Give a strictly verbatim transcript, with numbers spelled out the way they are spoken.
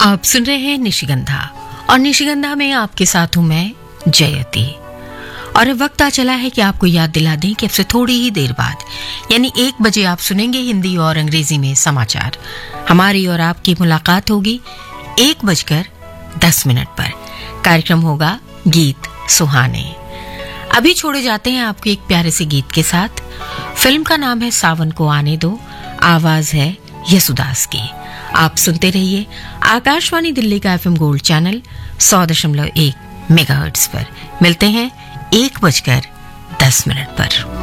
आप सुन रहे हैं निशिगंधा और निशिगंधा में आपके साथ हूं मैं जयती। और अब वक्त आ चला है कि आपको याद दिला दें कि अब से थोड़ी ही देर बाद यानी एक बजे आप सुनेंगे हिंदी और अंग्रेजी में समाचार। हमारी और आपकी मुलाकात होगी एक बजकर दस मिनट पर। कार्यक्रम होगा गीत सुहाने। अभी छोड़े जाते हैं आपको एक प्यारे से गीत के साथ। फिल्म का नाम है सावन को आने दो, आवाज है यसुदास की। आप सुनते रहिए आकाशवाणी दिल्ली का एफएम गोल्ड चैनल सौ दशमलव एक मेगाहर्ट्ज पर। मिलते हैं एक बजकर दस मिनट पर।